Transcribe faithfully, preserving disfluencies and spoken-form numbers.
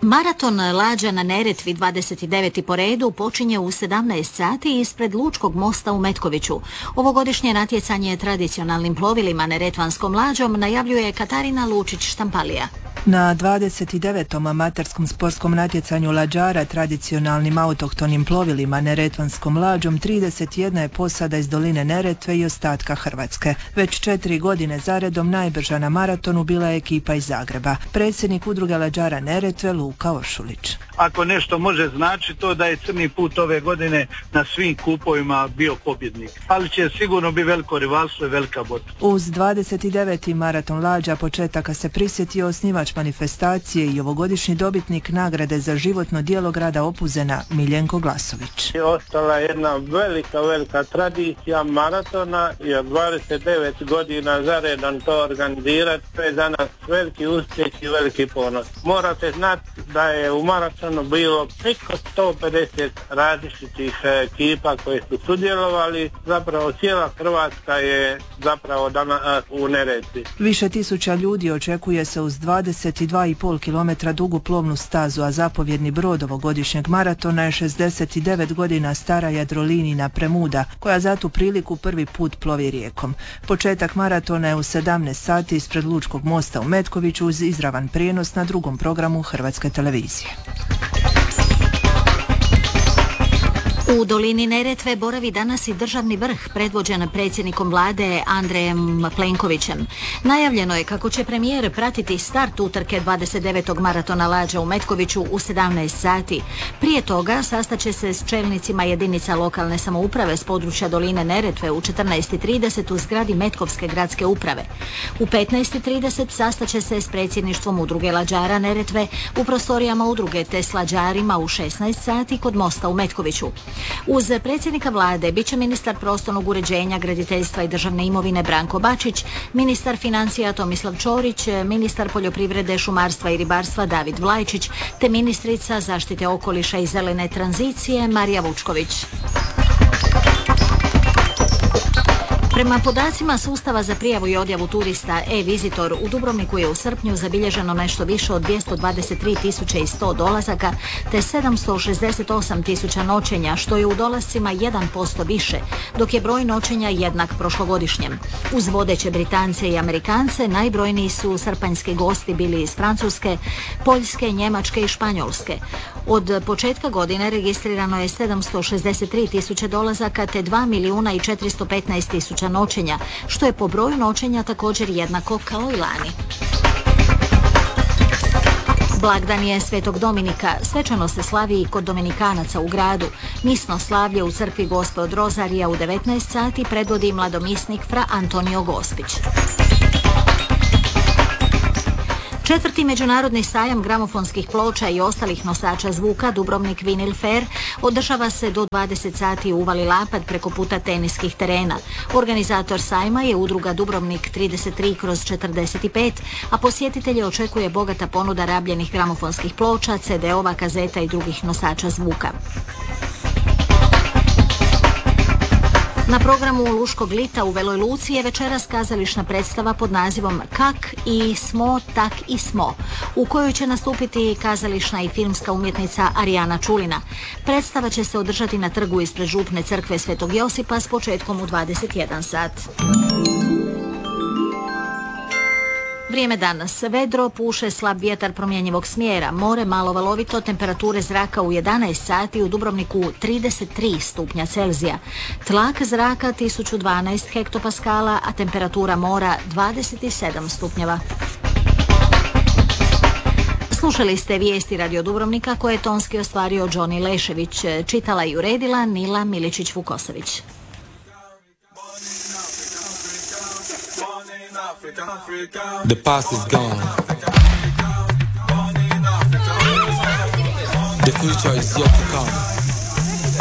Maraton Lađa na Neretvi dvadeset deveti po redu počinje u sedamnaest sati ispred Lučkog mosta u Metkoviću. Ovogodišnje natjecanje tradicionalnim plovilima Neretvanskom lađom najavljuje Katarina Lučić-Štampalija. Na dvadeset devetom amaterskom sportskom natjecanju lađara tradicionalnim autohtonim plovilima Neretvanskom lađom trideset jedna je posada iz doline Neretve i ostatka Hrvatske. Već četiri godine zaredom najbrža na maratonu bila je ekipa iz Zagreba. Predsjednik udruge lađara Neretve Luka Ošulić. Ako nešto može znači to da je Crni put ove godine na svim kupovima bio pobjednik. Ali će sigurno biti veliko rivalstvo i velika borba. Uz dvadeset deveti maraton lađa početaka se prisjetio osnivač manifestacije i ovogodišnji dobitnik nagrade za životno djelo grada Opuzena Miljenko Glasović. Ostala je jedna velika, velika tradicija maratona i od dvadeset devet godina zaredom to organizirati. To je za nas veliki uspjeh i veliki ponos. Morate znati da je u maratonu bilo preko sto pedeset različitih ekipa koje su sudjelovali. Zapravo cijela Hrvatska je zapravo dana u Neretvi. Više tisuća ljudi očekuje se uz dvadeset dva i pol kilometra dugu plovnu stazu, a zapovjedni brod ovogodišnjeg maratona je šezdeset devet godina stara Jadrolinina Premuda, koja za tu priliku prvi put plovi rijekom. Početak maratona je u sedamnaest sati ispred Lučkog mosta u Metkoviću uz izravan prijenos na drugom programu Hrvatske televizije. U dolini Neretve boravi danas i državni vrh predvođen predsjednikom vlade Andrejem Plenkovićem. Najavljeno je kako će premijer pratiti start utrke dvadeset devetog maratona lađa u Metkoviću u sedamnaest sati. Prije toga sastaće se s čelnicima jedinica lokalne samouprave s područja doline Neretve u četrnaest i trideset u zgradi Metkovske gradske uprave. U petnaest i trideset sastaće se s predsjedništvom udruge lađara Neretve u prostorijama udruge te s lađarima u šesnaest sati kod mosta u Metkoviću. Uz predsjednika vlade bit će ministar prostornog uređenja, graditeljstva i državne imovine Branko Bačić, ministar financija Tomislav Ćorić, ministar poljoprivrede, šumarstva i ribarstva David Vlajčić te ministrica zaštite okoliša i zelene tranzicije Marija Vučković. Prema podacima sustava za prijavu i odjavu turista e-Visitor, u Dubrovniku je u srpnju zabilježeno nešto više od dvjesto dvadeset tri tisuće sto dolazaka te sedamsto šezdeset osam tisuća noćenja, što je u dolascima jedan posto više, dok je broj noćenja jednak prošlogodišnjem. Uz vodeće Britance i Amerikance najbrojniji su srpanjski gosti bili iz Francuske, Poljske, Njemačke i Španjolske. Od početka godine registrirano je sedamsto šezdeset tri tisuće dolazaka te dva milijuna i četiristo petnaest tisuća noćenja, što je po broju noćenja također jednako kao i lani. Blagdan je Svetog Dominika, svečano se slavi i kod Dominikanaca u gradu. Misno slavlje u crkvi Gospe od Rozarija u devetnaest sati predvodi mladomisnik fra Antonio Gospić. Četvrti međunarodni sajam gramofonskih ploča i ostalih nosača zvuka Dubrovnik Vinyl Fair održava se do dvadeset sati u Uvali Lapad preko puta teniskih terena. Organizator sajma je udruga Dubrovnik trideset tri kroz četrdeset pet, a posjetitelje očekuje bogata ponuda rabljenih gramofonskih ploča, ce de ova, kazeta i drugih nosača zvuka. Na programu Luškog lita u Veloj Luci je večeras kazališna predstava pod nazivom Kak i smo, tak i smo, u kojoj će nastupiti kazališna i filmska umjetnica Arijana Čulina. Predstava će se održati na trgu ispred župne crkve Svetog Josipa s početkom u dvadeset jedan sat. Vrijeme danas. Vedro, puše slab vjetar promjenjivog smjera, more malo valovito, temperature zraka u jedanaest sati, u Dubrovniku trideset tri stupnja Celzija. Tlak zraka tisuću dvanaest hektopaskala, a temperatura mora dvadeset sedam stupnjeva. Slušali ste vijesti Radio Dubrovnika koje je tonski ostvario Johnny Lešević, čitala i uredila Nila Miličić-Vukosović. The past is gone. The future is yet to come.